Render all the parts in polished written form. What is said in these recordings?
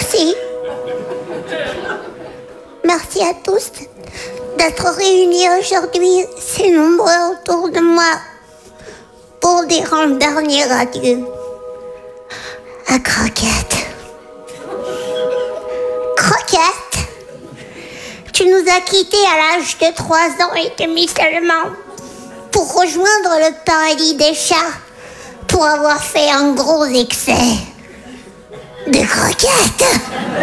Merci. Merci à tous d'être réunis aujourd'hui, si nombreux autour de moi, pour dire un dernier adieu à Croquette. Croquette, tu nous as quittés à l'âge de 3 ans et demi seulement pour rejoindre le paradis des chats, pour avoir fait un gros excès de croquettes.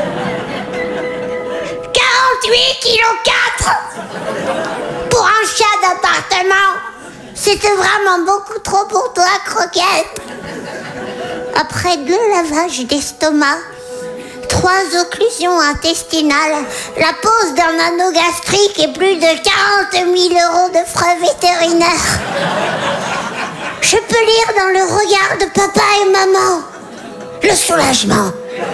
48 kg 4 pour un chat d'appartement. C'était vraiment beaucoup trop pour toi, Croquette. Après 2 lavages d'estomac, 3 occlusions intestinales, la pose d'un anneau gastrique et plus de 40 000 € de frais vétérinaires, je peux lire dans le regard de papa et maman le soulagement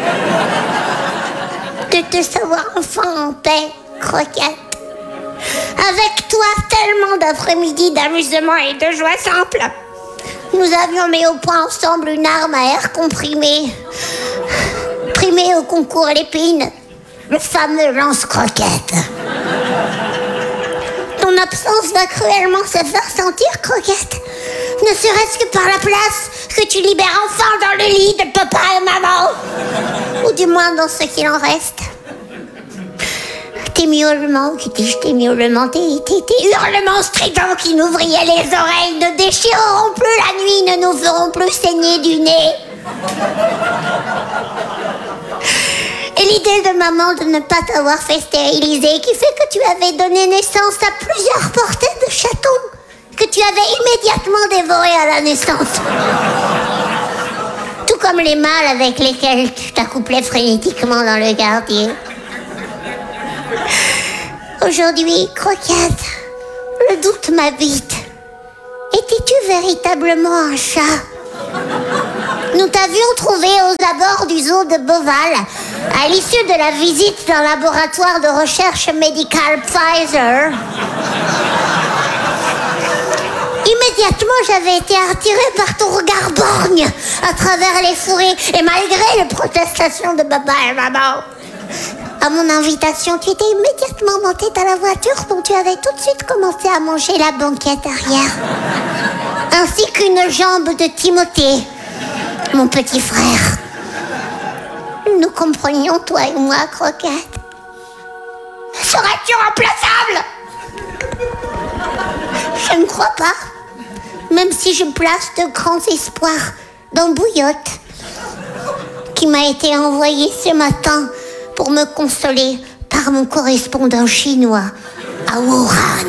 de te savoir enfin en paix, Croquette. Avec toi, tellement d'après-midi d'amusement et de joie simple. Nous avions mis au point ensemble une arme à air comprimé, primée au concours Lépine, le fameux lance-croquette. Ton absence va cruellement se faire sentir, Croquette. Ne serait-ce que par la place que tu libères enfin dans le lit de papa et maman. Ou du moins dans ce qu'il en reste. Tes miaulements, tes hurlements stridents qui nous vrillaient les oreilles ne déchireront plus la nuit, ne nous feront plus saigner du nez. Et l'idée de maman de ne pas t'avoir fait stériliser, qui fait que tu avais donné naissance à plusieurs portées de chatons que tu avais immédiatement dévorés à la naissance. Tout comme les mâles avec lesquels tu t'accouplais frénétiquement dans le gardier. Aujourd'hui, Croquette, le doute m'habite. Étais-tu véritablement un chat ? Nous t'avions trouvé aux abords du zoo de Beauval, à l'issue de la visite d'un laboratoire de recherche médicale Pfizer. Immédiatement, j'avais été attirée par ton regard borgne à travers les fourrés et malgré les protestations de papa et maman. À mon invitation, tu étais immédiatement montée dans la voiture dont tu avais tout de suite commencé à manger la banquette arrière. Ainsi qu'une jambe de Timothée, mon petit frère. Nous comprenions, toi et moi, Croquette. Serais-tu remplaçable ? Je ne crois pas. Même si je place de grands espoirs dans Bouillotte, qui m'a été envoyé ce matin pour me consoler par mon correspondant chinois à Wuhan.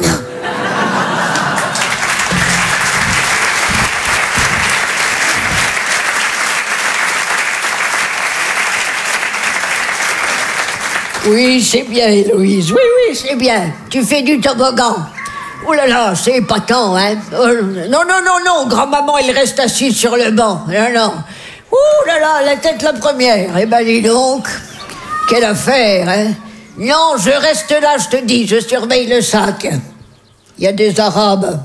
Oui, c'est bien, Héloïse. Oui, c'est bien. Tu fais du toboggan. Oh là là, c'est épatant, hein. Non, grand-maman, elle reste assise sur le banc. Non. Oh là là, la tête la première. Eh ben, dis donc, quelle affaire, hein. Non, je reste là, je te dis, je surveille le sac. Il y a des Arabes.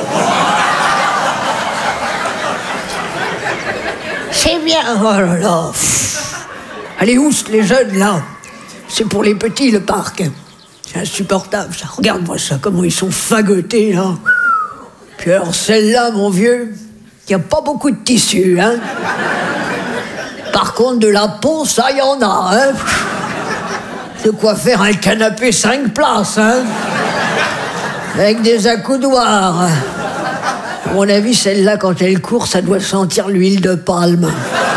C'est bien, oh là là. Allez, oust, les jeunes, là. C'est pour les petits, le parc. C'est insupportable, ça. Regarde-moi ça, comment ils sont fagotés, là. Puis alors, celle-là, mon vieux, il n'y a pas beaucoup de tissu, hein. Par contre, de la peau, ça, il y en a, hein. De quoi faire un canapé 5 places, hein. Avec des accoudoirs. À mon avis, celle-là, quand elle court, ça doit sentir l'huile de palme.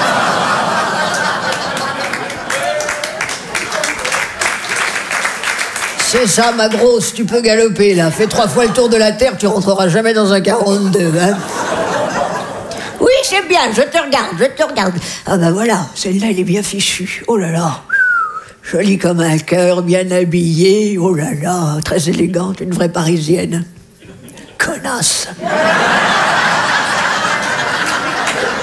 C'est ça, ma grosse, tu peux galoper, là. Fais 3 fois le tour de la Terre, tu rentreras jamais dans un 42, hein. Oui, c'est bien, je te regarde. Ah ben voilà, celle-là, elle est bien fichue. Oh là là, jolie comme un cœur, bien habillée. Oh là là, très élégante, une vraie Parisienne. Connasse.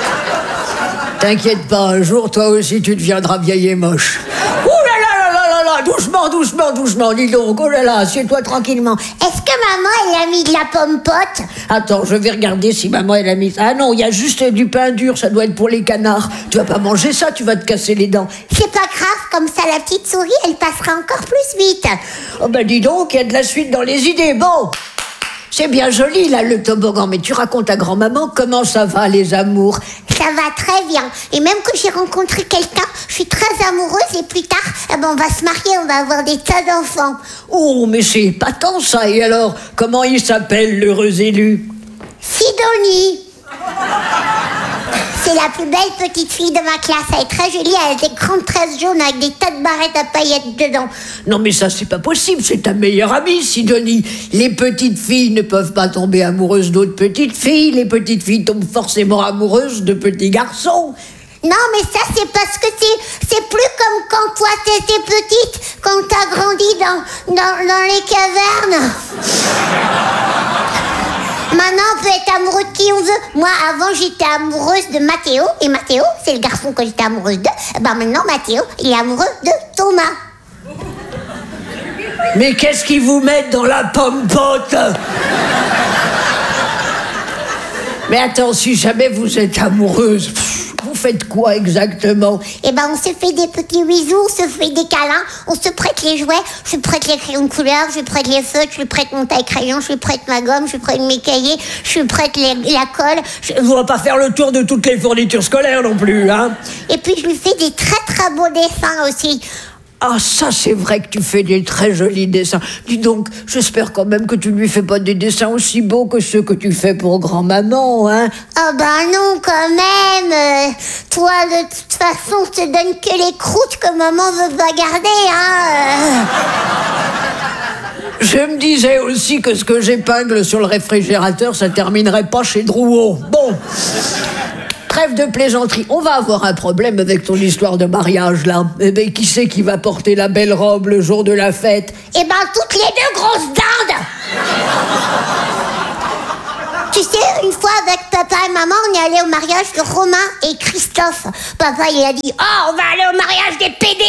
T'inquiète pas, un jour, toi aussi, tu deviendras vieille et moche. doucement, dis donc. Oh là là, assieds-toi tranquillement. Est-ce que maman, elle a mis de la pomme-pote? Attends, je vais regarder si maman, elle a mis ça. Ah non, il y a juste du pain dur, ça doit être pour les canards. Tu vas pas manger ça, tu vas te casser les dents. C'est pas grave, comme ça, la petite souris, elle passera encore plus vite. Oh ben dis donc, il y a de la suite dans les idées. Bon, c'est bien joli là le toboggan, mais tu racontes à grand-maman comment ça va les amours. Ça va très bien. Et même que j'ai rencontré quelqu'un, je suis très amoureuse et plus tard, on va se marier, on va avoir des tas d'enfants. Oh, mais c'est épatant ça. Et alors, comment il s'appelle l'heureux élu? Sidonie. C'est la plus belle petite fille de ma classe. Elle est très jolie, elle a des grandes tresses jaunes avec des tas de barrettes à paillettes dedans. Non mais ça c'est pas possible, c'est ta meilleure amie Sidonie. Les petites filles ne peuvent pas tomber amoureuses d'autres petites filles. Les petites filles tombent forcément amoureuses de petits garçons. Non mais ça c'est parce que c'est plus comme quand toi t'étais petite, quand t'as grandi dans les cavernes. Maintenant, on peut être amoureux de qui on veut. Moi, avant, j'étais amoureuse de Mathéo. Et Mathéo, c'est le garçon que j'étais amoureuse de. Maintenant, Mathéo, il est amoureux de Thomas. Mais qu'est-ce qu'ils vous mettent dans la pomme-pote? Mais attends, si jamais vous êtes amoureuse, vous faites quoi exactement? On se fait des petits bisous, on se fait des câlins, on se prête les jouets, je lui prête les crayons de couleur, je lui prête les feutres, je lui prête mon taille-crayon, je lui prête ma gomme, je lui prête mes cahiers, je lui prête la colle. On va pas faire le tour de toutes les fournitures scolaires non plus, hein? Et puis je lui fais des très très beaux dessins aussi. Ah, ça, c'est vrai que tu fais des très jolis dessins. Dis donc, j'espère quand même que tu lui fais pas des dessins aussi beaux que ceux que tu fais pour grand-maman, hein? Ah non, quand même. Toi, de toute façon, je te donne que les croûtes que maman veut pas garder, hein. Je me disais aussi que ce que j'épingle sur le réfrigérateur, ça terminerait pas chez Drouot. Bon. Trêve de plaisanterie, on va avoir un problème avec ton histoire de mariage, là. Eh ben, qui c'est qui va porter la belle robe le jour de la fête? Toutes les deux grosses dindes. Tu sais, une fois avec papa et maman, on est allé au mariage de Romain et Christophe. Papa, il a dit « Oh, on va aller au mariage des PD !»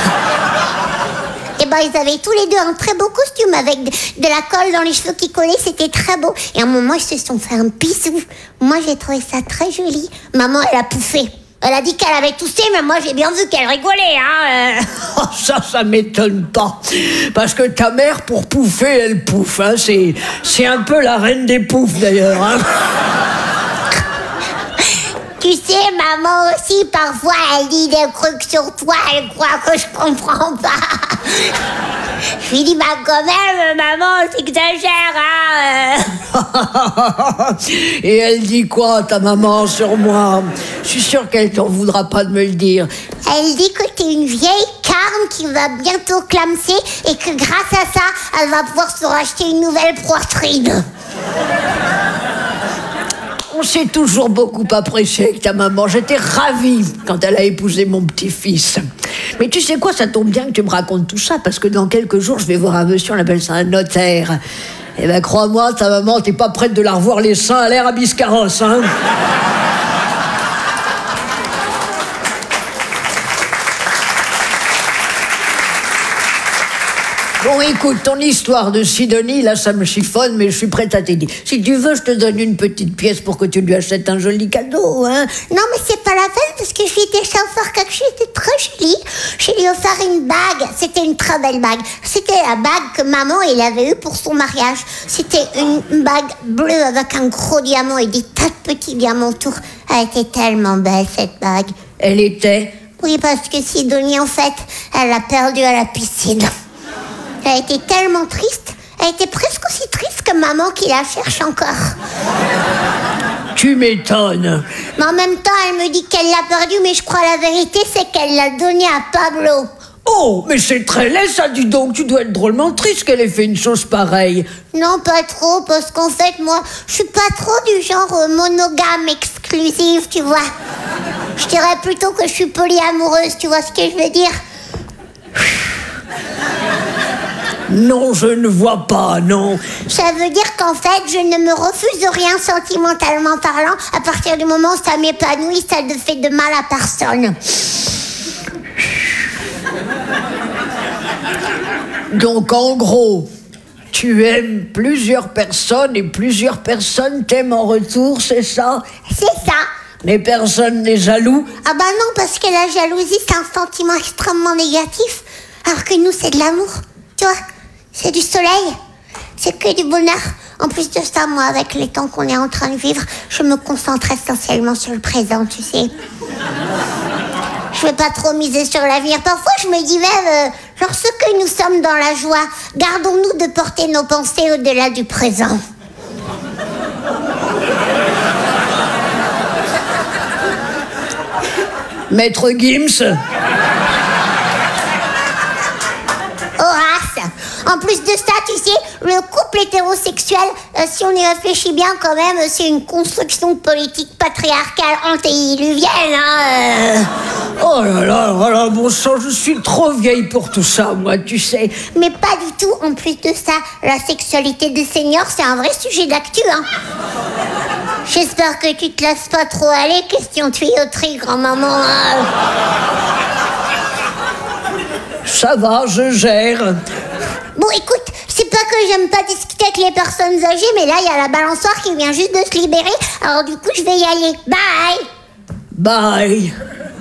ils avaient tous les deux un très beau costume avec de la colle dans les cheveux qui collait, c'était très beau. Et à un moment, ils se sont fait un bisou. Moi, j'ai trouvé ça très joli. Maman, elle a pouffé. Elle a dit qu'elle avait toussé, mais moi, j'ai bien vu qu'elle rigolait, hein. Oh, ça m'étonne pas. Parce que ta mère, pour pouffer, elle pouffe, hein. C'est un peu la reine des poufs, d'ailleurs, hein. Tu sais, maman aussi, parfois, elle dit des trucs sur toi, elle croit que je comprends pas. Je lui dis, quand même, maman, t'exagères, hein. Et elle dit quoi, ta maman, sur moi? Je suis sûre qu'elle t'en voudra pas de me le dire. Elle dit que t'es une vieille carne qui va bientôt clamser et que grâce à ça, elle va pouvoir se racheter une nouvelle poitrine. On s'est toujours beaucoup apprécié avec ta maman. J'étais ravie quand elle a épousé mon petit-fils. Mais tu sais quoi, ça tombe bien que tu me racontes tout ça, parce que dans quelques jours, je vais voir un monsieur, on appelle ça un notaire. Eh ben, crois-moi, ta maman, t'es pas prête de la revoir les seins à l'air à Biscarrosse, hein. Bon, écoute, ton histoire de Sidonie, là, ça me chiffonne, mais je suis prête à t'aider. Si tu veux, je te donne une petite pièce pour que tu lui achètes un joli cadeau, hein. Non, mais c'est pas la peine, parce que je lui ai déjà offert quelque chose de très joli. Je lui ai offert une bague. C'était une très belle bague. C'était la bague que maman, elle avait eue pour son mariage. C'était une bague bleue avec un gros diamant et des tas de petits diamants autour. Elle était tellement belle, cette bague. Elle était? Oui, parce que Sidonie, en fait, elle l'a perdue à la piscine. Elle était tellement triste. Elle était presque aussi triste que maman qui la cherche encore. Tu m'étonnes. Mais en même temps, elle me dit qu'elle l'a perdue, mais je crois la vérité, c'est qu'elle l'a donnée à Pablo. Oh, mais c'est très laid, ça, dis donc. Tu dois être drôlement triste qu'elle ait fait une chose pareille. Non, pas trop, parce qu'en fait, moi, je suis pas trop du genre monogame exclusive, tu vois. Je dirais plutôt que je suis polyamoureuse, tu vois ce que je veux dire? Non, je ne vois pas, non. Ça veut dire qu'en fait, je ne me refuse rien sentimentalement parlant. À partir du moment où ça m'épanouit, ça ne fait de mal à personne. Donc en gros, tu aimes plusieurs personnes et plusieurs personnes t'aiment en retour, c'est ça? C'est ça. Mais personne n'est jaloux? Ah bah non, parce que la jalousie, c'est un sentiment extrêmement négatif, alors que nous, c'est de l'amour. Tu vois, c'est du soleil, c'est que du bonheur. En plus de ça, moi, avec les temps qu'on est en train de vivre, je me concentre essentiellement sur le présent, tu sais. Je vais pas trop miser sur l'avenir. Parfois, je me dis même, lorsque nous sommes dans la joie, gardons-nous de porter nos pensées au-delà du présent. Maître Gims? Horace. En plus de ça, tu sais, le couple hétérosexuel, si on y réfléchit bien quand même, c'est une construction politique patriarcale antédiluvienne, hein. Oh là là, voilà, bon sang, je suis trop vieille pour tout ça, moi, tu sais. Mais pas du tout. En plus de ça, la sexualité des seniors, c'est un vrai sujet d'actu, hein. J'espère que tu te laisses pas trop aller, question tuyauterie, grand-maman. Hein. Ça va, je gère. Bon, écoute, c'est pas que j'aime pas discuter avec les personnes âgées, mais là, il y a la balançoire qui vient juste de se libérer, alors du coup, je vais y aller. Bye. Bye.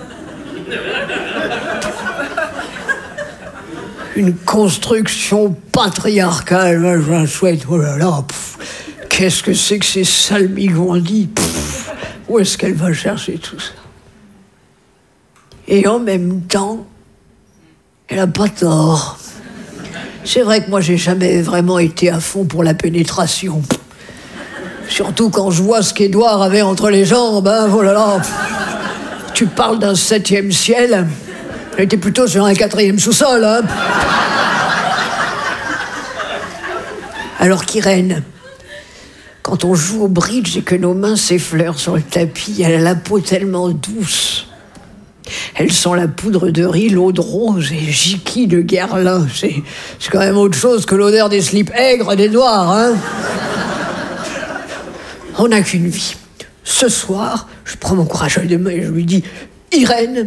Une construction patriarcale, machin chouette, oh là là, qu'est-ce que c'est que ces salmigondis, où est-ce qu'elle va chercher tout ça? Et en même temps, elle a pas tort. C'est vrai que moi, j'ai jamais vraiment été à fond pour la pénétration. Surtout quand je vois ce qu'Édouard avait entre les jambes, hein, oh là là. Tu parles d'un 7e ciel, elle était plutôt sur un 4e sous-sol, hein. Alors qu'Irène, quand on joue au bridge et que nos mains s'effleurent sur le tapis, elle a la peau tellement douce. Elle sent la poudre de riz, l'eau de rose et Jiki de Guerlain. C'est quand même autre chose que l'odeur des slips aigres d'Édouard, hein. On n'a qu'une vie. Ce soir, je prends mon courage à deux mains et je lui dis « Irène,